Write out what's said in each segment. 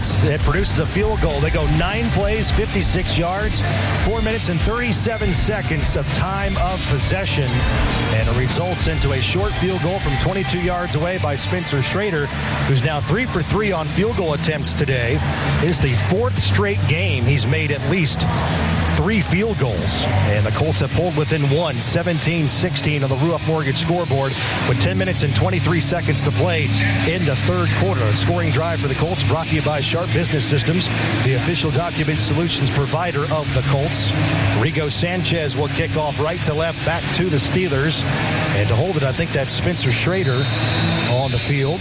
It produces a field goal. They go 9 plays, 56 yards, 4 minutes and 37 seconds of time of possession. And it results into a short field goal from 22 yards away by Spencer Schrader, who's now 3 for 3 on field goal attempts today. It is the 4th straight game he's made at least 3 field goals. And the Colts have pulled within 1, 17-16 on the Ruoff Mortgage scoreboard with 10 minutes and 23 seconds to play in the third quarter. A scoring drive for the Colts brought to you by Sharp Business Systems, the official document solutions provider of the Colts. Rigo Sanchez will kick off right to left back to the Steelers. And to hold it, I think that's Spencer Schrader on the field.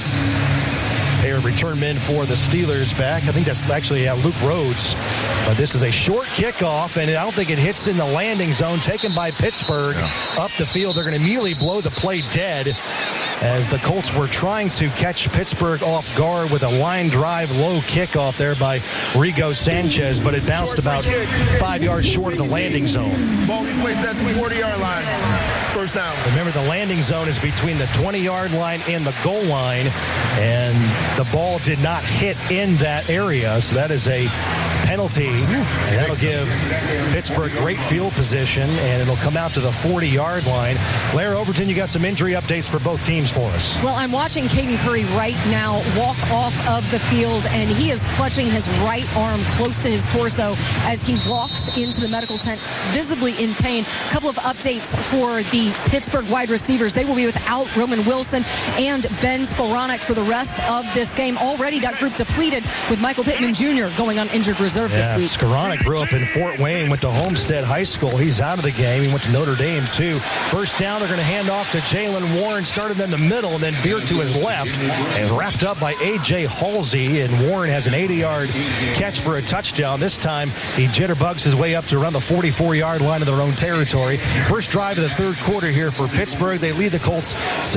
Pair of return men for the Steelers back. I think that's actually Luke Rhodes. But this is a short kickoff, and I don't think it hits in the landing zone. Taken by Pittsburgh up the field. They're going to immediately blow the play dead as the Colts were trying to catch Pittsburgh off guard with a line drive low kickoff there by Rigo Sanchez, but it bounced about 5 yards short of the landing zone. Ball be placed at the 40-yard line. First down. Remember, the landing zone is between the 20-yard line and the goal line, and the ball did not hit in that area, so that is a penalty, and that'll give Pittsburgh great field position, and it'll come out to the 40-yard line. Blair Overton, you got some injury updates for both teams for us. Well, I'm watching Caden Curry right now walk off of the field, and he is clutching his right arm close to his torso as he walks into the medical tent, visibly in pain. A couple of updates for the Pittsburgh wide receivers. They will be without Roman Wilson and Ben Skowronek for the rest of this game. Already that group depleted with Michael Pittman Jr. going on injured reserve this week. Skowronek grew up in Fort Wayne, went to Homestead High School. He's out of the game. He went to Notre Dame, too. First down, they're going to hand off to Jalen Warren. Started in the middle and then veered to his left and wrapped up by A.J. Halsey. And Warren has an 80-yard catch for a touchdown. This time, he jitterbugs his way up to around the 44-yard line of their own territory. First drive of the third quarter here for Pittsburgh. They lead the Colts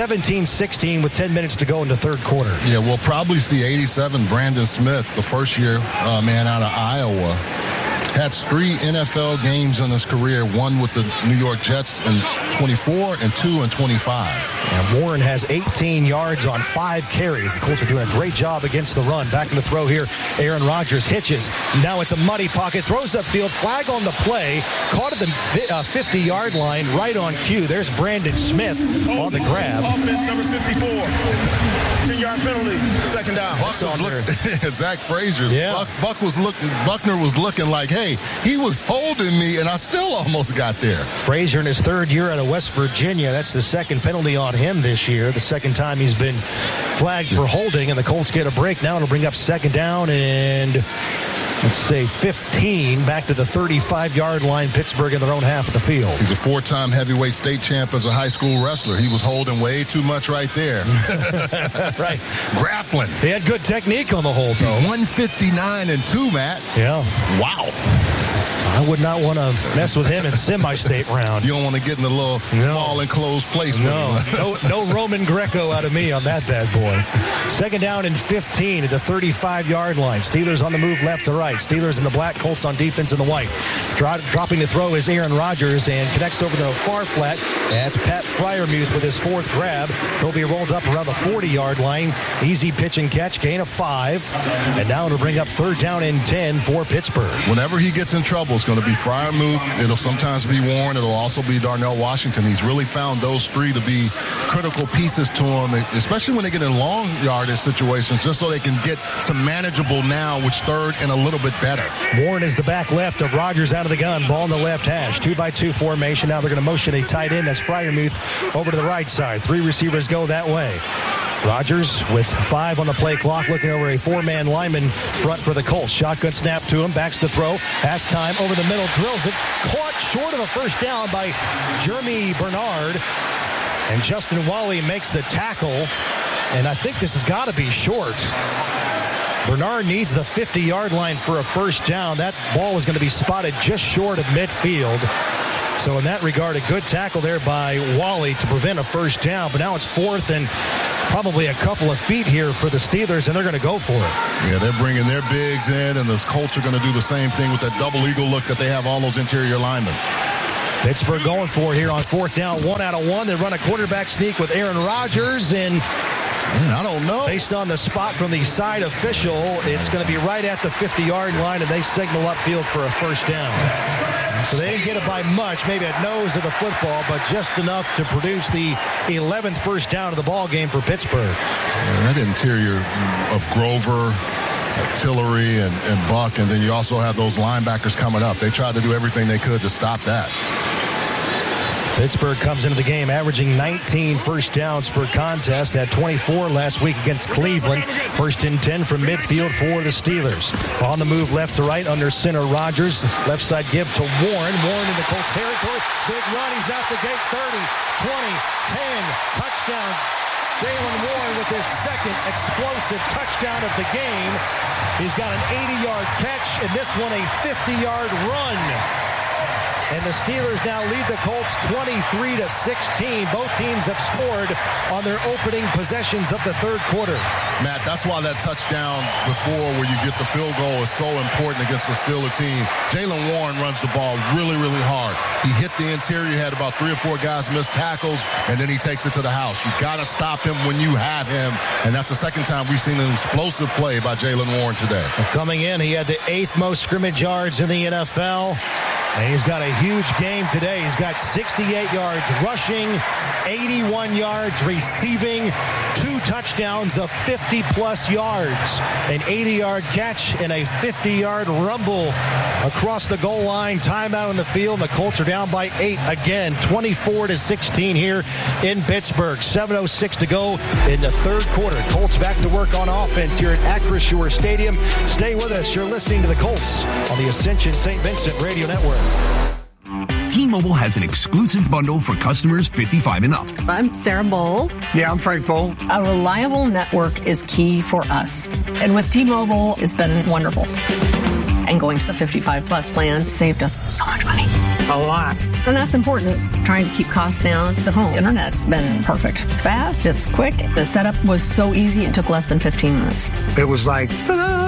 17-16 with 10 minutes to go in the third quarter. Yeah, we'll probably see 87 Brandon Smith, the first-year man out of Iowa. Had 3 NFL games in his career, one with the New York Jets in 24 and 2 in 25. And Warren has 18 yards on 5 carries. The Colts are doing a great job against the run. Back in the throw here, Aaron Rodgers hitches. Now it's a muddy pocket, throws upfield, flag on the play, caught at the 50-yard line, right on cue. There's Brandon Smith on the grab. Offense number 54. 10-yard penalty, second down. Zach Frazier. Yeah. Buckner was looking like, hey, he was holding me, and I still almost got there. Frazier in his third year out of West Virginia. That's the second penalty on him this year. The second time he's been flagged for holding, and the Colts get a break. Now it'll bring up second down and, let's say, 15 back to the 35-yard line. Pittsburgh in their own half of the field. He's a 4-time heavyweight state champ as a high school wrestler. He was holding way too much right there. Right. Grappling. He had good technique on the hold, though. 159 and 2, Matt. Yeah. Wow. I would not want to mess with him in semi-state round. You don't want to get in a little small enclosed place. No Roman Greco out of me on that bad boy. Second down and 15 at the 35-yard line. Steelers on the move left to right. Steelers in the black, Colts on defense in the white. Dropping to throw is Aaron Rodgers and connects over the far flat. That's Pat Freiermuth with his 4th grab. He'll be rolled up around the 40-yard line. Easy pitch and catch, gain of 5. And now it'll bring up third down and 10 for Pittsburgh. Whenever he gets in trouble, it's going to be Freiermuth. It'll sometimes be Warren. It'll also be Darnell Washington. He's really found those 3 to be critical pieces to him, especially when they get in long yardage situations, just so they can get some manageable now, which third and a little bit better. Warren is the back left of Rodgers out of the gun. Ball in the left hash. 2-by-2 formation. Now they're going to motion a tight end. That's Freiermuth over to the right side. 3 receivers go that way. Rodgers with 5 on the play clock, looking over a 4-man lineman front for the Colts. Shotgun snap to him, backs to throw, has time, over the middle, drills it, caught short of a first down by Jeremy Bernard, and Justin Wally makes the tackle, and I think this has got to be short. Bernard needs the 50-yard line for a first down. That ball is going to be spotted just short of midfield. So in that regard, a good tackle there by Wally to prevent a first down. But now it's 4th and probably a couple of feet here for the Steelers, and they're going to go for it. Yeah, they're bringing their bigs in, and the Colts are going to do the same thing with that double eagle look that they have all those interior linemen. Pittsburgh going for it here on 4th down, 1 out of 1. They run a quarterback sneak with Aaron Rodgers, and I don't know. Based on the spot from the side official, it's going to be right at the 50-yard line, and they signal upfield for a first down. So they didn't get it by much, maybe at nose of the football, but just enough to produce the 11th first down of the ball game for Pittsburgh. That interior of Grover, Tillery, and Buck, and then you also have those linebackers coming up. They tried to do everything they could to stop that. Pittsburgh comes into the game averaging 19 first downs per contest, had 24 last week against Cleveland. First and 10 from midfield for the Steelers. On the move left to right under center Rodgers. Left side give to Warren. Warren in the Colts territory. Big run. He's out the gate. 30, 20, 10. Touchdown. Jaylen Warren with his second explosive touchdown of the game. He's got an 80-yard catch, and this one a 50-yard run. And the Steelers now lead the Colts 23-16. Both teams have scored on their opening possessions of the third quarter. Matt, that's why that touchdown before where you get the field goal is so important against the Steelers team. Jaylen Warren runs the ball really, really hard. He hit the interior, had about 3 or 4 guys miss tackles, and then he takes it to the house. You got to stop him when you have him, and that's the second time we've seen an explosive play by Jaylen Warren today. Coming in, he had the 8th most scrimmage yards in the NFL. And he's got a huge game today. He's got 68 yards rushing, 81 yards receiving, 2 touchdowns of 50-plus yards, an 80-yard catch, and a 50-yard rumble across the goal line. Timeout on the field. The Colts are down by 8 again, 24-16 here in Pittsburgh. 7:06 to go in the third quarter. Colts back to work on offense here at Acrisure Stadium. Stay with us. You're listening to the Colts on the Ascension St. Vincent Radio Network. T-Mobile has an exclusive bundle for customers 55 and up. I'm Sarah Bowl. Yeah, I'm Frank Bowl. A reliable network is key for us. And with T-Mobile, it's been wonderful. And going to the 55-plus plan saved us so much money. A lot. And that's important. Trying to keep costs down. The home internet's been perfect. It's fast. It's quick. The setup was so easy. It took less than 15 minutes. It was like, ta-da!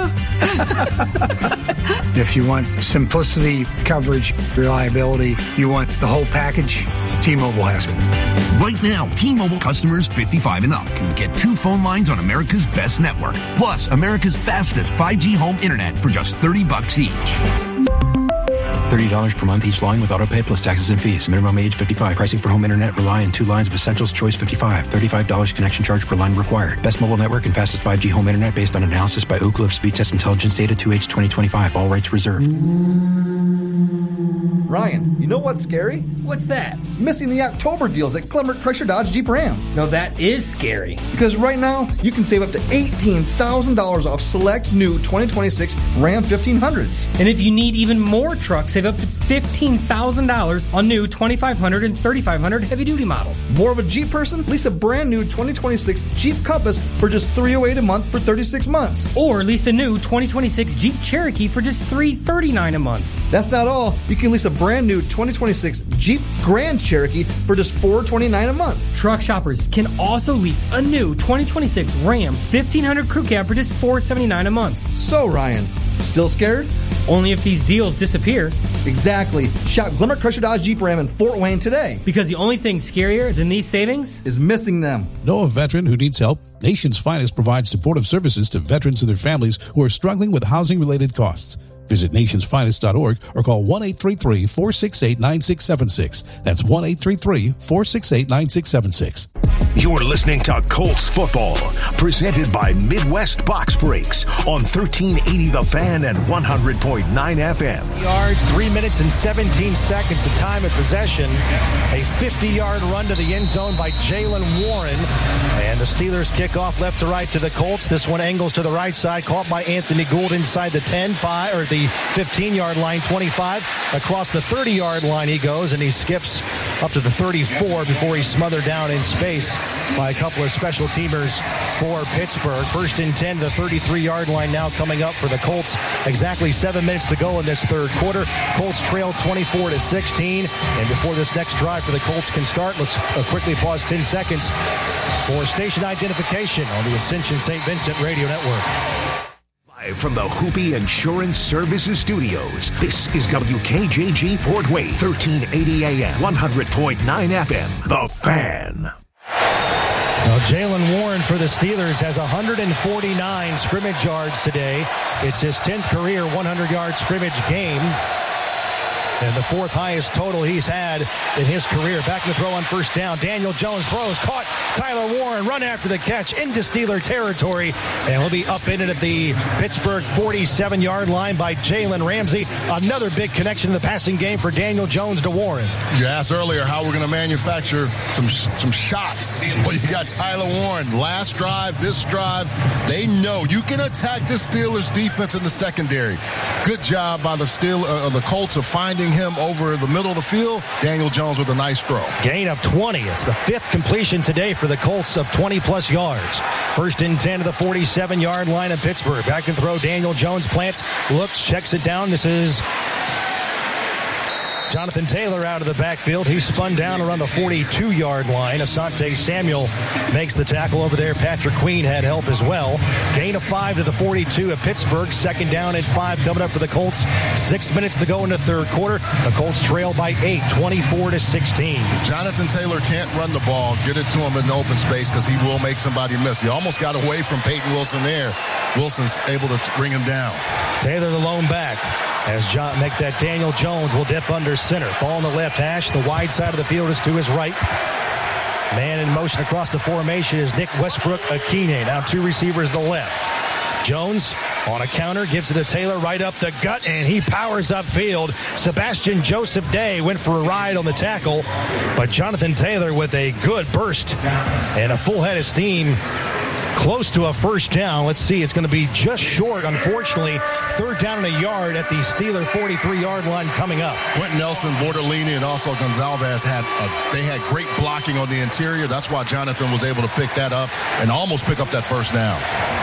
If you want simplicity, coverage, reliability, you want the whole package, T-Mobile has it. Right now, T-Mobile customers 55 and up can get 2 phone lines on America's best network, plus America's fastest 5G home internet for just $30 each. $30 per month each line with autopay plus taxes and fees. Minimum age 55. Pricing for home internet rely on 2 lines of Essentials Choice 55. $35 connection charge per line required. Best mobile network and fastest 5G home internet based on analysis by Ookla of Speed Test Intelligence data 2H 2025. All rights reserved. Ryan, you know what's scary? What's that? Missing the October deals at Glenbrook Chrysler Dodge Jeep Ram. No, that is scary. Because right now, you can save up to $18,000 off select new 2026 Ram 1500s. And if you need even more trucks, save up to $15,000 on new 2500 and 3500 heavy-duty models. More of a Jeep person? Lease a brand new 2026 Jeep Compass for just $308 a month for 36 months. Or lease a new 2026 Jeep Cherokee for just $339 a month. That's not all. You can lease a brand new 2026 Jeep Grand Cherokee for just $429 a month. Truck shoppers can also lease a new 2026 Ram 1500 Crew Cab for just $479 a month. So, Ryan, still scared? Only if these deals disappear. Exactly. Shop Glenbrook Chrysler Dodge Jeep Ram in Fort Wayne today. Because the only thing scarier than these savings is missing them. Know a veteran who needs help? Nation's Finest provides supportive services to veterans and their families who are struggling with housing-related costs. Visit nationsfinest.org or call 1-833-468-9676. That's 1-833-468-9676. You're listening to Colts football, presented by Midwest Box Breaks on 1380 The Fan and 100.9 FM. Yards, 3 minutes and 17 seconds of time of possession. A 50-yard run to the end zone by Jaylen Warren. And the Steelers kick off left to right to the Colts. This one angles to the right side, caught by Anthony Gould inside the 10-5, or the 15-yard line, 25. Across the 30-yard line he goes, and he skips up to the 34 before he's smothered down in space by a couple of special teamers for Pittsburgh. First and 10 to the 33-yard line now coming up for the Colts. Exactly 7 minutes to go in this third quarter. Colts trail 24-16. And before this next drive for the Colts can start, let's quickly pause 10 seconds for station identification on the Ascension St. Vincent Radio Network. Live from the Hoopy Insurance Services Studios, this is WKJG Fort Wayne, 1380 AM, 100.9 FM, The Fan. Well, Jaylen Warren for the Steelers has 149 scrimmage yards today. It's his 10th career 100-yard scrimmage game. And the fourth highest total he's had in his career. Back to throw on first down. Daniel Jones throws, caught. Tyler Warren run after the catch into Steeler territory. And he'll be upended at the Pittsburgh 47-yard line by Jalen Ramsey. Another big connection in the passing game for Daniel Jones to Warren. You asked earlier how we're going to manufacture some shots. Well, you got Tyler Warren. Last drive, this drive. They know you can attack the Steelers defense in the secondary. Good job by the Colts of finding him over the middle of the field. Daniel Jones with a nice throw. Gain of 20. It's the 5th completion today for the Colts of 20-plus yards. First and 10 to the 47-yard line of Pittsburgh. Back and throw. Daniel Jones plants, looks, checks it down. This is Jonathan Taylor out of the backfield. He spun down around the 42-yard line. Asante Samuel makes the tackle over there. Patrick Queen had help as well. Gain of 5 to the 42 of Pittsburgh. Second down and 5 coming up for the Colts. 6 minutes to go in the third quarter. The Colts trail by 8, 24-16. Jonathan Taylor can't run the ball. Get it to him in the open space because he will make somebody miss. He almost got away from Peyton Wilson there. Wilson's able to bring him down. Taylor the lone back. As John make that Daniel Jones will dip under center. Ball on the left hash. The wide side of the field is to his right. Man in motion across the formation is Nick Westbrook-Akine. Now 2 receivers to the left. Jones on a counter, gives it to Taylor right up the gut, and he powers upfield. Sebastian Joseph Day went for a ride on the tackle, but Jonathan Taylor with a good burst and a full head of steam. Close to a first down. Let's see. It's going to be just short, unfortunately. Third down and a yard at the Steeler 43-yard line coming up. Quentin Nelson, Bortolini, and also Gonzalez had great blocking on the interior. That's why Jonathan was able to pick that up and almost pick up that first down.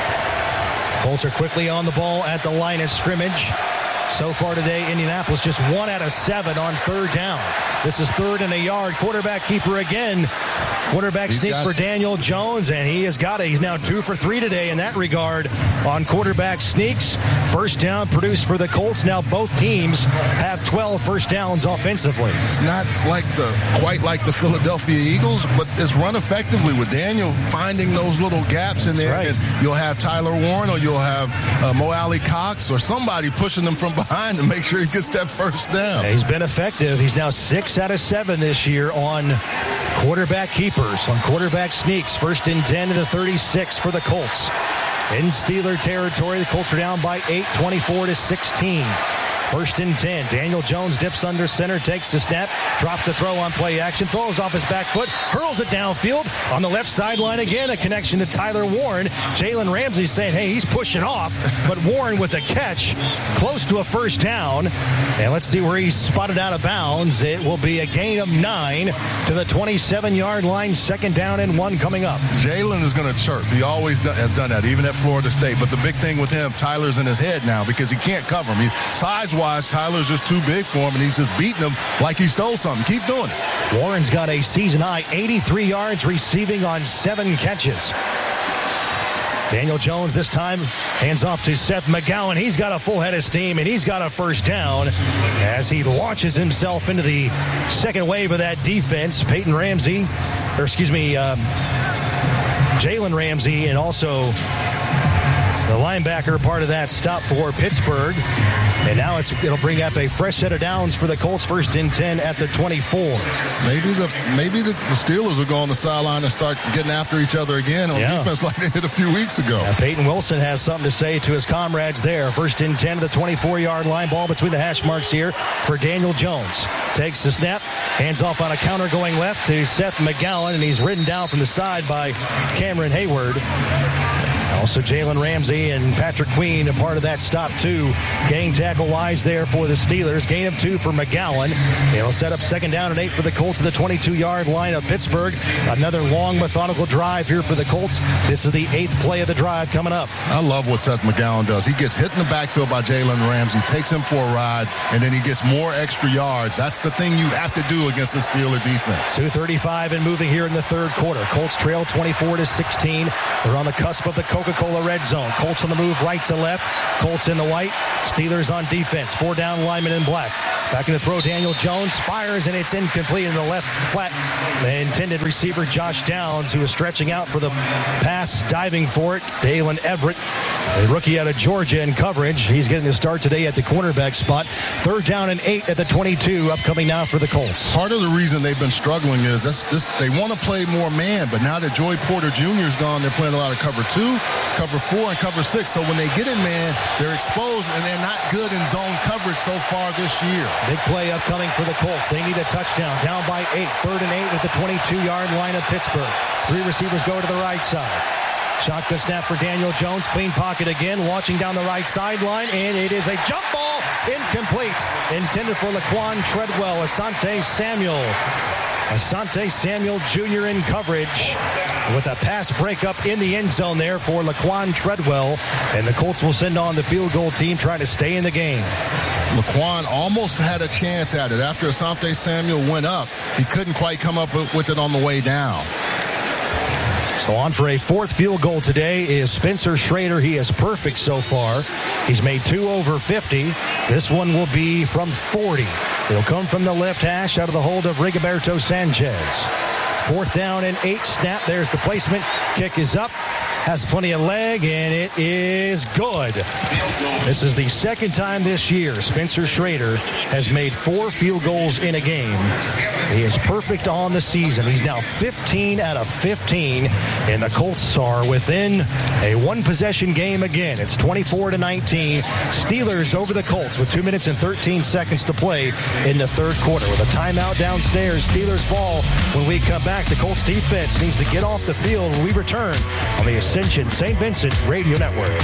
Colts are quickly on the ball at the line of scrimmage. So far today, Indianapolis just 1 out of 7 on third down. This is third and a yard. Quarterback keeper again. Quarterback sneak for Daniel Jones, and he has got it. He's now 2 for 3 today in that regard on quarterback sneaks. First down produced for the Colts. Now both teams have 12 first downs offensively. It's not quite like the Philadelphia Eagles, but it's run effectively with Daniel finding those little gaps in there. Right. And you'll have Tyler Warren or you'll have Mo Alley Cox or somebody pushing them from behind to make sure he gets that first down. Yeah, he's been effective. He's now 6 out of 7 this year on quarterback keepers, on quarterback sneaks. First and 10 to the 36 for the Colts. In Steeler territory, the Colts are down by 8, 24-16. First and 10. Daniel Jones dips under center, takes the snap, drops the throw on play action, throws off his back foot, hurls it downfield on the left sideline again. A connection to Tyler Warren. Jalen Ramsey saying, hey, he's pushing off, but Warren with a catch, close to a first down. And let's see where he's spotted out of bounds. It will be a gain of 9 to the 27-yard line. Second down and 1 coming up. Jalen is going to chirp. He always has done that, even at Florida State. But the big thing with him, Tyler's in his head now because he can't cover him. Size-wise, Tyler's just too big for him, and he's just beating him like he stole something. Keep doing it. Warren's got a season-high 83 yards receiving on 7 catches. Daniel Jones this time hands off to Seth McGowan. He's got a full head of steam, and he's got a first down as he launches himself into the second wave of that defense. Jalen Ramsey, and also the linebacker part of that stop for Pittsburgh. And now it'll bring up a fresh set of downs for the Colts. First and 10 at the 24. Maybe the Steelers will go on the sideline and start getting after each other again on defense like they did a few weeks ago. Now, Peyton Wilson has something to say to his comrades there. First and 10 to the 24-yard line. Ball between the hash marks here for Daniel Jones. Takes the snap, hands off on a counter going left to Seth McGowan, and he's ridden down from the side by Cameron Hayward. Also, Jalen Ramsey and Patrick Queen, a part of that stop, too. Gain tackle-wise there for the Steelers. Gain of 2 for McGowan. They'll set up second down and 8 for the Colts at the 22-yard line of Pittsburgh. Another long, methodical drive here for the Colts. This is the 8th play of the drive coming up. I love what Seth McGowan does. He gets hit in the backfield by Jalen Ramsey, takes him for a ride, and then he gets more extra yards. That's the thing you have to do against the Steeler defense. 2:35 and moving here in the third quarter. Colts trail 24-16. They're on the cusp of the Coca Coca-Cola red zone. Colts on the move right to left. Colts in the white. Steelers on defense. 4 down linemen in black. Back in the throw, Daniel Jones fires, and it's incomplete in the left flat. The intended receiver, Josh Downs, who is stretching out for the pass, diving for it. Dalen Everett, a rookie out of Georgia in coverage. He's getting the start today at the cornerback spot. 3rd down and 8 at the 22, upcoming now for the Colts. Part of the reason they've been struggling is they want to play more man, but now that Joey Porter Jr. is gone, they're playing a lot of cover 2, cover 4, and cover 6. So when they get in man, they're exposed, and they're not good in zone coverage so far this year. Big play upcoming for the Colts. They need a touchdown. Down by 8. 3rd and 8 at the 22-yard line of Pittsburgh. 3 receivers go to the right side. Shotgun snap for Daniel Jones. Clean pocket again. Launching down the right sideline. And it is a jump ball. Incomplete. Intended for Laquan Treadwell. Asante Samuel Jr. in coverage with a pass breakup in the end zone there for Laquan Treadwell. And the Colts will send on the field goal team trying to stay in the game. Laquan almost had a chance at it. After Asante Samuel went up, he couldn't quite come up with it on the way down. So on for a 4th field goal today is Spencer Schrader. He is perfect so far. He's made 2 over 50. This one will be from 40. It'll come from the left hash out of the hold of Rigoberto Sanchez. 4th down and 8. Snap. There's the placement. Kick is up. Has plenty of leg, and it is good. This is the 2nd time this year Spencer Schrader has made 4 field goals in a game. He is perfect on the season. He's now 15 out of 15, and the Colts are within a 1-possession game again. It's 24-19. Steelers over the Colts with 2 minutes and 13 seconds to play in the 3rd quarter. With a timeout downstairs, Steelers ball. When we come back, the Colts defense needs to get off the field when we return on the Ascension St. Vincent Radio Network.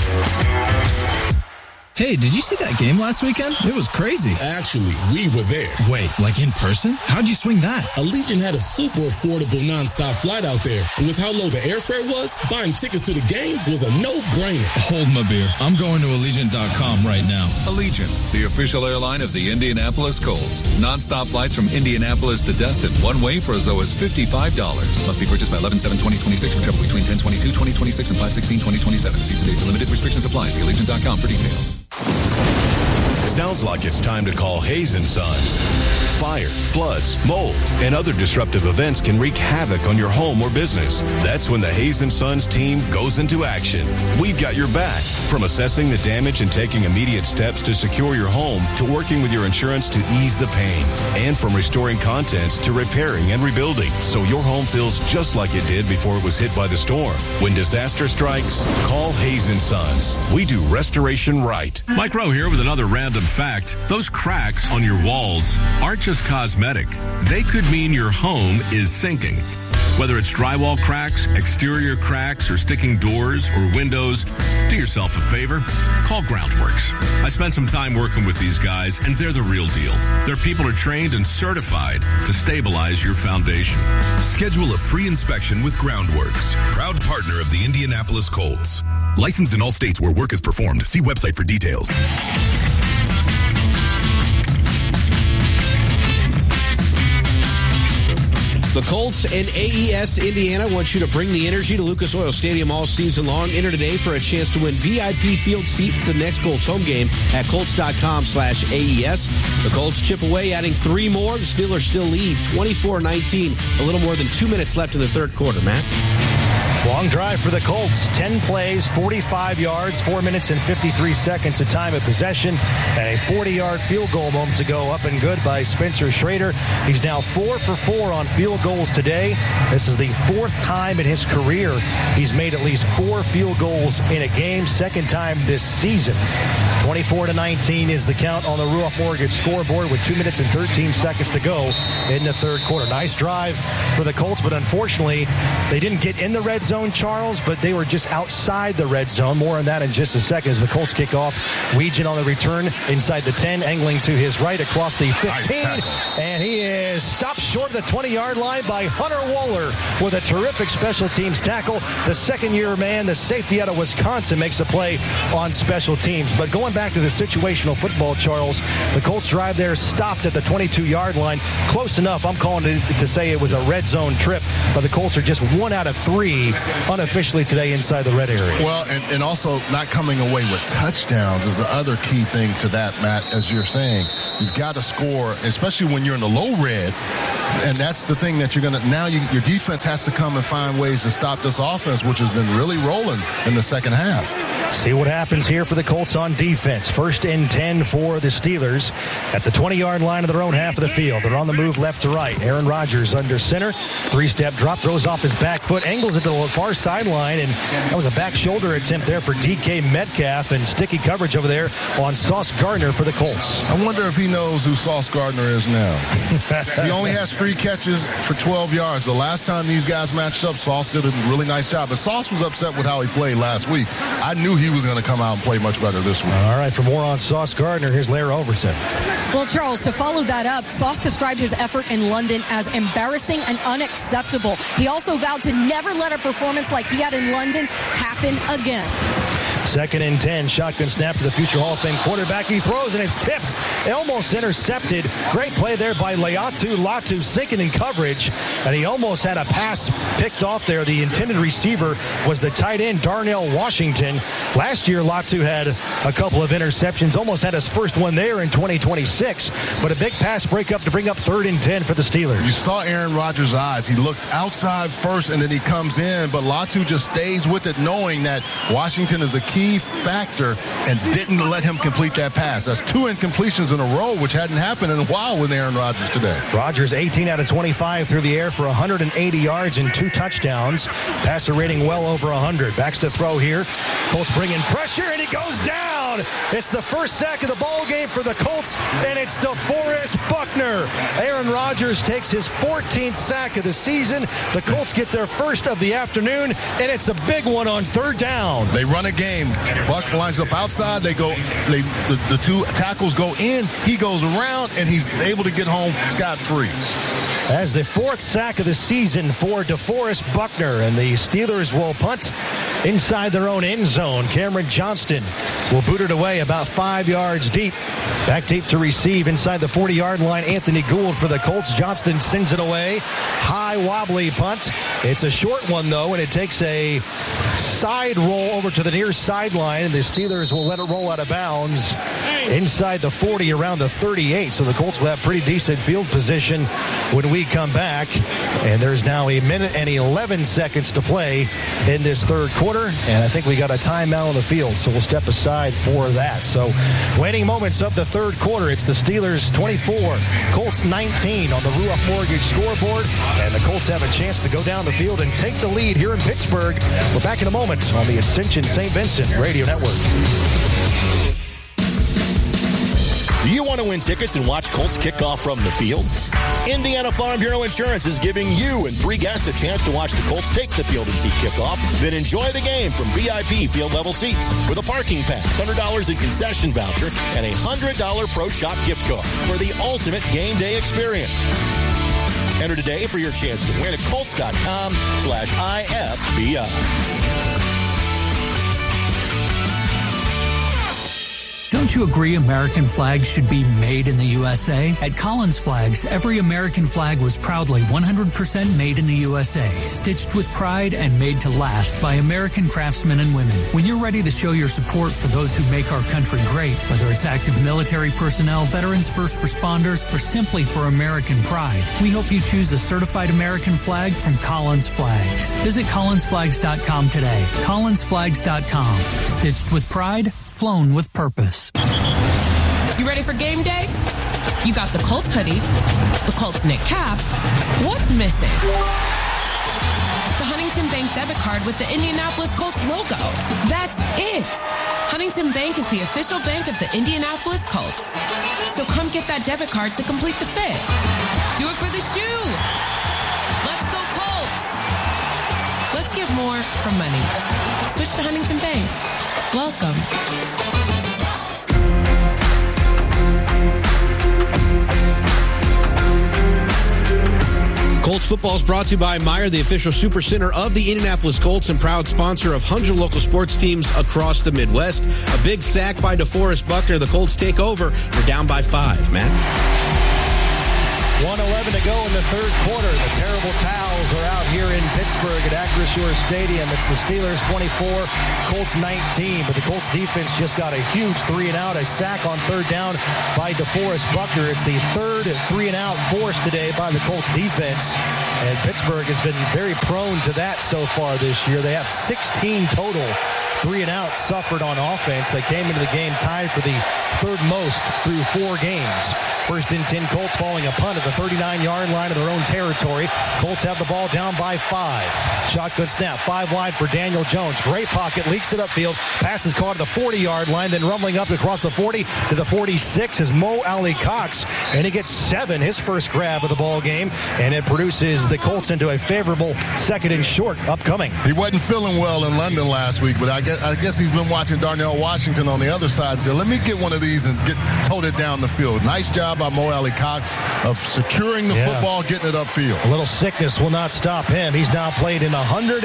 Hey, did you see that game last weekend? It was crazy. Actually, we were there. Wait, like in person? How'd you swing that? Allegiant had a super affordable nonstop flight out there. And with how low the airfare was, buying tickets to the game was a no-brainer. Hold my beer. I'm going to Allegiant.com right now. Allegiant, the official airline of the Indianapolis Colts. Nonstop flights from Indianapolis to Destin, one way for as low as $55. Must be purchased by 11/7/2026 for travel between 10/22/2026 and 5/16/2027. See today's limited restrictions apply. See Allegiant.com for details. Sounds like it's time to call Hayes & Sons. Fire, floods, mold, and other disruptive events can wreak havoc on your home or business. That's when the Hayes & Sons team goes into action. We've got your back. From assessing the damage and taking immediate steps to secure your home, to working with your insurance to ease the pain, and from restoring contents to repairing and rebuilding, so your home feels just like it did before it was hit by the storm. When disaster strikes, call Hayes & Sons. We do restoration right. Mike Rowe here with another random fact. Those cracks on your walls aren't just cosmetic. They could mean your home is sinking. Whether it's drywall cracks, exterior cracks, or sticking doors or windows, do yourself a favor. Call Groundworks. I spent some time working with these guys, and they're the real deal. Their people are trained and certified to stabilize your foundation. Schedule a free inspection with Groundworks, proud partner of the Indianapolis Colts. Licensed in all states where work is performed. See website for details. The Colts and AES Indiana want you to bring the energy to Lucas Oil Stadium all season long. Enter today for a chance to win VIP field seats to the next Colts home game at Colts.com/AES. The Colts chip away, adding 3 more. The Steelers still lead 24-19. A little more than 2 minutes left in the 3rd quarter, Matt. Long drive for the Colts. 10 plays, 45 yards, 4 minutes and 53 seconds of time of possession, and a 40-yard field goal moment to go up and good by Spencer Schrader. He's now 4 for 4 on field goals today. This is the 4th time in his career he's made at least 4 field goals in a game. 2nd time this season. 24-19 is the count on the Ruoff Mortgage scoreboard with 2 minutes and 13 seconds to go in the 3rd quarter. Nice drive for the Colts, but unfortunately, they didn't get in the red zone, Charles, but they were just outside the red zone. More on that in just a second as the Colts kick off. Weegan on the return inside the 10, angling to his right across the 15, and he is stopped short of the 20-yard line by Hunter Wohler with a terrific special teams tackle. The second-year man, the safety out of Wisconsin, makes the play on special teams. But going back to the situational football, Charles, the Colts drive there stopped at the 22-yard line. Close enough. I'm calling it to say it was a red zone trip, but the Colts are just 1 out of 3 unofficially today inside the red area. Well, and also not coming away with touchdowns is the other key thing to that, Matt, as you're saying. You've got to score, especially when you're in the low red. And that's the thing that you're going to, now your defense has to come and find ways to stop this offense, which has been really rolling in the second half. See what happens here for the Colts on defense. 1st and 10 for the Steelers at the 20-yard line of their own half of the field. They're on the move left to right. Aaron Rodgers under center. 3-step drop, throws off his back foot, angles it to the far sideline, and that was a back shoulder attempt there for DK Metcalf, and sticky coverage over there on Sauce Gardner for the Colts. I wonder if he knows who Sauce Gardner is now. He only has 3 catches for 12 yards. The last time these guys matched up, Sauce did a really nice job. But Sauce was upset with how he played last week. I knew he was going to come out and play much better this week. All right, for more on Sauce Gardner, here's Lair Overton. Well, Charles, to follow that up, Sauce described his effort in London as embarrassing and unacceptable. He also vowed to never let a performance like he had in London happen again. 2nd and 10, shotgun snap to the future Hall of Fame quarterback. He throws and it's tipped. Almost intercepted. Great play there by Laiatu Latu, sinking in coverage, and he almost had a pass picked off there. The intended receiver was the tight end, Darnell Washington. Last year, Latu had a couple of interceptions, almost had his first one there in 2026, but a big pass breakup to bring up 3rd and 10 for the Steelers. You saw Aaron Rodgers' eyes. He looked outside first, and then he comes in, but Latu just stays with it, knowing that Washington is a key factor and didn't let him complete that pass. That's 2 incompletions in a row, which hadn't happened in a while with Aaron Rodgers today. Rodgers 18 out of 25 through the air for 180 yards and 2 touchdowns. Passer rating well over 100. Backs to throw here. Colts bring in pressure, and he goes down. It's the first sack of the ball game for the Colts, and it's DeForest Buckner. Aaron Rodgers takes his 14th sack of the season. The Colts get their first of the afternoon, and it's a big one on 3rd down. They run a game. Buck lines up outside. The 2 tackles go in. He goes around, and he's able to get home scot-free. As the 4th sack of the season for DeForest Buckner, and the Steelers will punt inside their own end zone. Cameron Johnston will boot it away about 5 yards deep. Back deep to receive inside the 40-yard line. Anthony Gould for the Colts. Johnston sends it away. High wobbly punt. It's a short one, though, and it takes a side roll over to the near sideline, and the Steelers will let it roll out of bounds inside the 40, around the 38. So the Colts will have pretty decent field position when we come back. And there's now 1 minute and 11 seconds to play in this 3rd quarter, and I think we got a timeout on the field, so we'll step aside for that. So waning moments of the 3rd quarter. It's the Steelers 24, Colts 19 on the Ruoff Mortgage scoreboard, and the Colts have a chance to go down the field and take the lead here in Pittsburgh. We're back in a moment on the Ascension St. Vincent Radio Network. Do you want to win tickets and watch Colts kickoff from the field? Indiana Farm Bureau Insurance is giving you and 3 guests a chance to watch the Colts take the field and seat kickoff, then enjoy the game from VIP field level seats with a parking pass, $100 in concession voucher, and a $100 Pro Shop gift card for the ultimate game day experience. Enter today for your chance to win at Colts.com/IFBI. Don't you agree American flags should be made in the USA? At Collins Flags, every American flag was proudly 100% made in the USA, stitched with pride and made to last by American craftsmen and women. When you're ready to show your support for those who make our country great, whether it's active military personnel, veterans, first responders, or simply for American pride, we hope you choose a certified American flag from Collins Flags. Visit collinsflags.com today. collinsflags.com. Stitched with pride, flown with purpose. You ready for game day? You got the Colts hoodie, the Colts knit cap. What's missing? The Huntington Bank debit card with the Indianapolis Colts logo. That's it. Huntington Bank is the official bank of the Indianapolis Colts. So come get that debit card to complete the fit. Do it for the shoe. Let's go Colts. Let's get more for money. Switch to Huntington Bank. Welcome. Colts football is brought to you by Meijer, the official super center of the Indianapolis Colts and proud sponsor of 100 local sports teams across the Midwest. A big sack by DeForest Buckner. The Colts take over. They're down by 5, Matt. 1:11 to go in the third quarter. The terrible towels are out here in Pittsburgh at Acrisure Stadium. It's the Steelers 24, Colts 19. But the Colts defense just got a huge 3-and-out, a sack on third down by DeForest Buckner. It's the third 3-and-out forced today by the Colts defense. And Pittsburgh has been very prone to that so far this year. They have 16 total 3-and-out suffered on offense. They came into the game tied for the third most through 4 games. First and 10 Colts following a punt at the 39-yard line of their own territory. Colts have the ball down by 5. Shotgun snap, 5 wide for Daniel Jones. Great pocket, leaks it upfield. Pass is caught at the 40-yard line, then rumbling up across the 40 to the 46 is Mo Alie-Cox, and he gets 7, his first grab of the ball game, and it produces the Colts into a favorable second and short upcoming. He wasn't feeling well in London last week, but I guess he's been watching Darnell Washington on the other side. So let me get one of these and tote it down the field. Nice job by Mo Alie-Cox of securing the football, getting it upfield. A little sickness will not stop him. He's now played in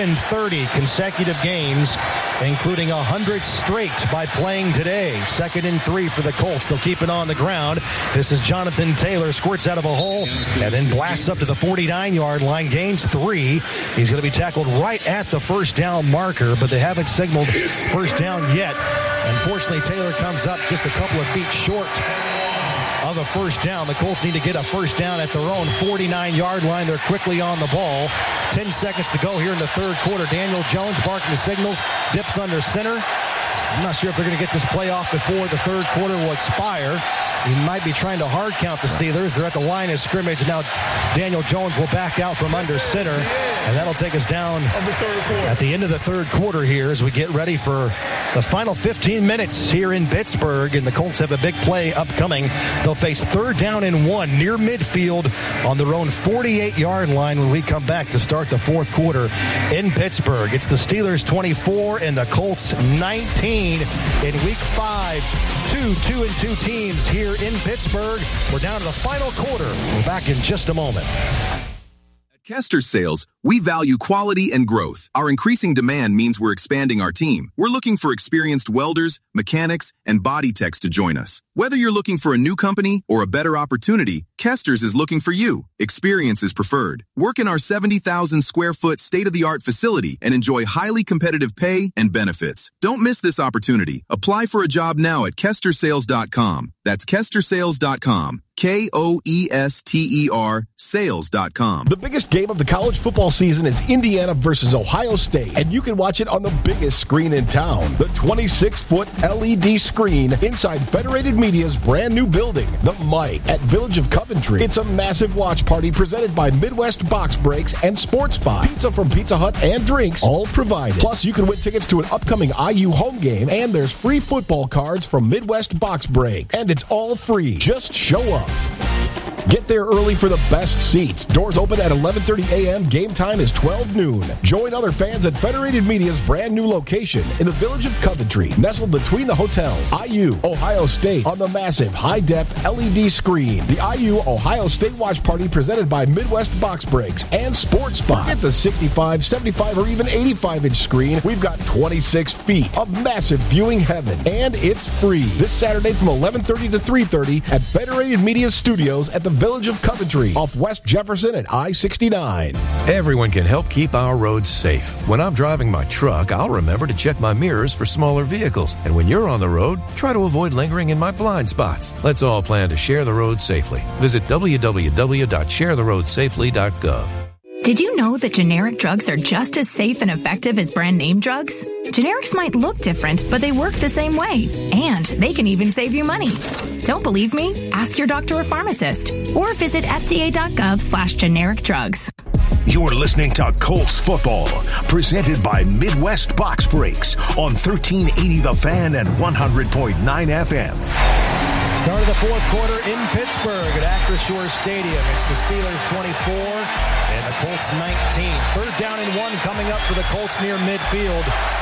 130 consecutive games, including 100 straight by playing today. Second and 3 for the Colts. They'll keep it on the ground. This is Jonathan Taylor, squirts out of a hole and then blasts up to the 49-yard line, gains 3. He's going to be tackled right at the first down marker, but they haven't signaled first down yet. Unfortunately, Taylor comes up just a couple of feet short of a first down. The Colts need to get a first down at their own 49-yard line. They're quickly on the ball. 10 seconds to go here in the third quarter. Daniel Jones barking the signals, dips under center. I'm not sure if they're going to get this play off before the third quarter will expire. He might be trying to hard count the Steelers. They're at the line of scrimmage. Now Daniel Jones will back out from under center, and that'll take us down at the end of the third quarter here as we get ready for the final 15 minutes here in Pittsburgh, and the Colts have a big play upcoming. They'll face third down and 1 near midfield on their own 48-yard line when we come back to start the fourth quarter in Pittsburgh. It's the Steelers 24 and the Colts 19 in week 5. 2-2-2 teams here in Pittsburgh. We're down to the final quarter. We're back in just a moment. At Kester Sales, we value quality and growth. Our increasing demand means we're expanding our team. We're looking for experienced welders, mechanics, and body techs to join us. Whether you're looking for a new company or a better opportunity, Kester's is looking for you. Experience is preferred. Work in our 70,000 square foot state-of-the-art facility and enjoy highly competitive pay and benefits. Don't miss this opportunity. Apply for a job now at KesterSales.com. That's KesterSales.com. KOESTER sales.com. The biggest game of the college football season is Indiana versus Ohio State, and you can watch it on the biggest screen in town, the 26-foot LED screen inside Federated Media's brand new building, the Mike at Village of Coventry. It's a massive watch party presented by Midwest Box Breaks and Sports Spot. Pizza from Pizza Hut and drinks all provided. Plus, you can win tickets to an upcoming IU home game, and there's free football cards from Midwest Box Breaks. And it's all free. Just show up. Get there early for the best seats. Doors open at 11:30 a.m. Game time is 12 noon. Join other fans at Federated Media's brand new location in the Village of Coventry, nestled between the hotels. IU Ohio State on the massive high-def LED screen. The IU Ohio State Watch Party presented by Midwest Box Breaks and Sports Spot. Forget the 65, 75, or even 85-inch screen. We've got 26 feet of massive viewing heaven, and it's free. This Saturday from 11:30 to 3:30 at Federated Media Studios at the Village of Coventry off West Jefferson at I-69. Everyone can help keep our roads safe. When I'm driving my truck, I'll remember to check my mirrors for smaller vehicles. And when you're on the road, try to avoid lingering in my blind spots. Let's all plan to share the road safely. Visit www.sharetheroadsafely.gov. Did you know that generic drugs are just as safe and effective as brand name drugs? Generics might look different, but they work the same way. And they can even save you money. Don't believe me? Ask your doctor or pharmacist. Or visit fda.gov/generic drugs. You're listening to Colts Football, presented by Midwest Box Breaks on 1380 The Fan and 100.9 FM. Start of the fourth quarter in Pittsburgh at Acrisure Stadium. It's the Steelers 24 and the Colts 19. Third down and 1 coming up for the Colts near midfield.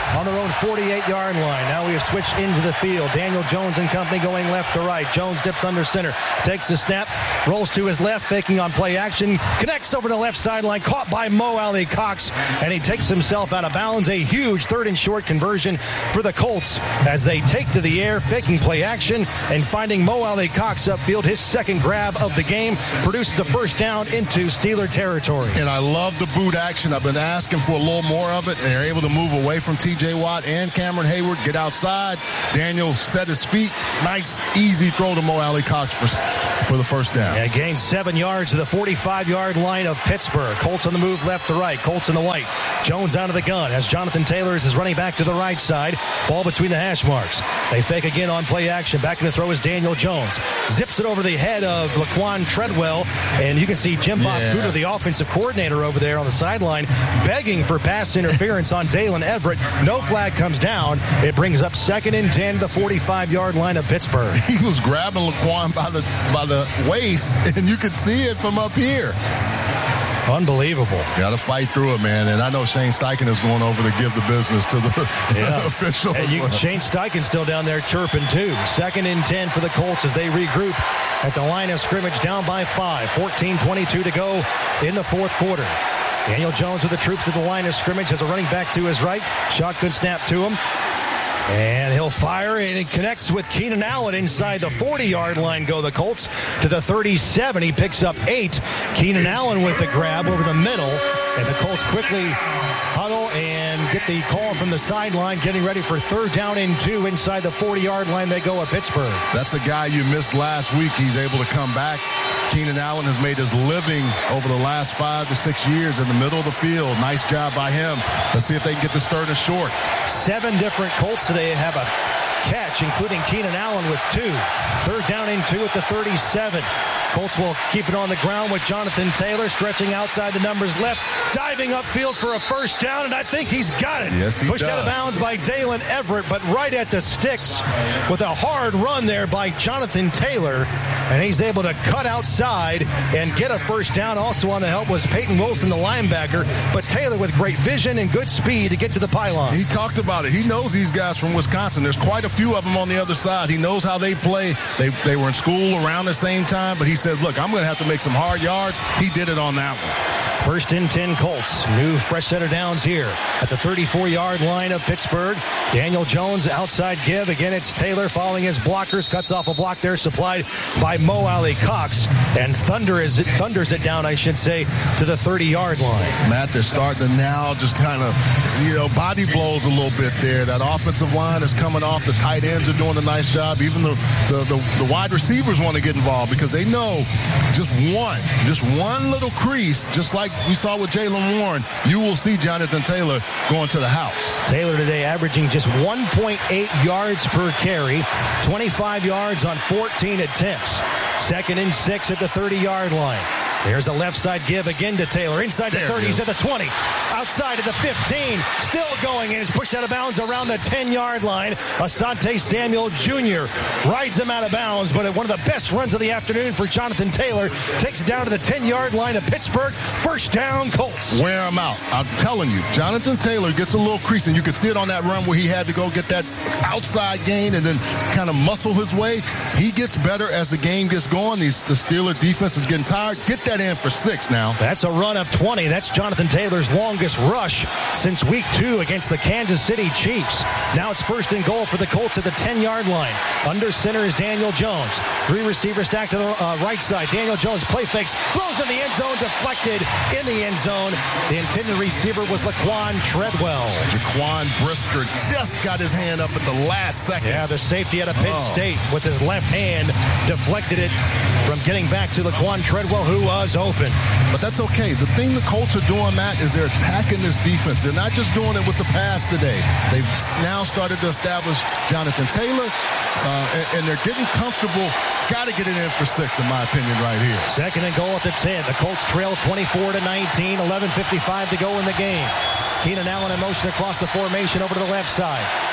on their own 48-yard line. Now we have switched into the field. Daniel Jones and company going left to right. Jones dips under center, takes the snap, rolls to his left, faking on play action, connects over the left sideline, caught by Mo Alley-Cox, and he takes himself out of bounds. A huge 3rd and short conversion for the Colts as they take to the air, faking play action, and finding Mo Alley-Cox upfield. His second grab of the game produces a first down into Steeler territory. And I love the boot action. I've been asking for a little more of it, and they're able to move away from T.J. Watt and Cameron Hayward, get outside. Daniel set his feet. Nice, easy throw to Mo Alley-Cox for the first down. Yeah, gained 7 yards to the 45-yard line of Pittsburgh. Colts on the move left to right. Colts in the white. Jones out of the gun as Jonathan Taylor is running back to the right side. Ball between the hash marks. They fake again on play action. Back in the throw is Daniel Jones. Zips it over the head of Laquan Treadwell. And you can see Jim Bob Cooter, the offensive coordinator over there on the sideline, begging for pass interference on Dalen Everett. No flag comes down. It brings up 2nd and 10 to the 45-yard line of Pittsburgh. He was grabbing Laquan by the waist, and you could see it from up here. Unbelievable. Got to fight through it, man. And I know Shane Steichen is going over to give the business to the officials. And Shane Steichen still down there chirping, too. 2nd and 10 for the Colts as they regroup at the line of scrimmage, down by 5. 14-22 to go in the fourth quarter. Daniel Jones with the troops at the line of scrimmage has a running back to his right. Shotgun snap to him. And he'll fire, and it connects with Keenan Allen inside the 40-yard line. Go the Colts to the 37. He picks up 8. Keenan Allen with the grab over the middle. And the Colts quickly huddle and get the call from the sideline, getting ready for 3rd down and 2 inside the 40-yard line. They go at Pittsburgh. That's a guy you missed last week. He's able to come back. Keenan Allen has made his living over the last 5 to 6 years in the middle of the field. Nice job by him. Let's see if they can get to 3rd and short. 7 different Colts today have a catch, including Keenan Allen with 2. 3rd down and 2 at the 37. Colts will keep it on the ground with Jonathan Taylor stretching outside the numbers left, diving upfield for a first down, and I think he's got it. Yes, he Pushed does. out of bounds by Dalen Everett, but right at the sticks with a hard run there by Jonathan Taylor, and he's able to cut outside and get a first down. Also on the help was Peyton Wilson, the linebacker, but Taylor with great vision and good speed to get to the pylon. He talked about it. He knows these guys from Wisconsin. There's quite a few of them on the other side. He knows how they play. They were in school around the same time, but he said, look, I'm going to have to make some hard yards. He did it on that one. 1st and 10 Colts. New fresh set of downs here at the 34-yard line of Pittsburgh. Daniel Jones outside give. Again, it's Taylor following his blockers. Cuts off a block there supplied by Mo Alley-Cox. And thunders it down, I should say, to the 30-yard line. Matt, they're starting to now just kind of, body blows a little bit there. That offensive line is coming off. The tight ends are doing a nice job. Even the wide receivers want to get involved because they know just one little crease, just like we saw with Jaylen Warren, you will see Jonathan Taylor going to the house. Taylor today averaging just 1.8 yards per carry, 25 yards on 14 attempts. 2nd and 6 at the 30-yard line. There's a left side give again to Taylor. Inside the 30, he's at the 20. Outside of the 15. Still going and is pushed out of bounds around the 10-yard line. Asante Samuel Jr. rides him out of bounds, but one of the best runs of the afternoon for Jonathan Taylor. Takes it down to the 10-yard line of Pittsburgh. First down, Colts. Wear him out. I'm telling you, Jonathan Taylor gets a little crease, and you could see it on that run where he had to go get that outside gain and then kind of muscle his way. He gets better as the game gets going. The Steeler defense is getting tired. Get that in for 6 now. That's a run of 20. That's Jonathan Taylor's longest rush since week 2 against the Kansas City Chiefs. Now it's 1st and goal for the Colts at the 10-yard line. Under center is Daniel Jones. 3 receivers stacked to the right side. Daniel Jones play fakes, throws in the end zone, deflected in the end zone. The intended receiver was Laquan Treadwell. Jaquan Brisker just got his hand up at the last second. Yeah, the safety out of Pitt State with his left hand deflected it from getting back to Laquan Treadwell, who was open. But that's okay. The thing the Colts are doing, Matt, is they're attacking this defense. They're not just doing it with the pass today. They've now started to establish Jonathan Taylor, and they're getting comfortable. Got to get it in for 6, in my opinion, right here. 2nd and goal at the 10. The Colts trail 24-19, 11:55 to go in the game. Keenan Allen in motion across the formation over to the left side.